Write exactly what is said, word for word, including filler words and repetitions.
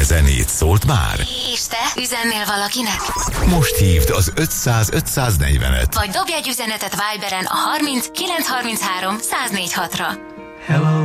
Zene zenét szólt már? És te üzennél valakinek? Most hívd az ötszáz ötszáznegyvenet. Vagy dobj egy üzenetet Viberen a harminc kilenc harminchárom száz négy hatra. Hello.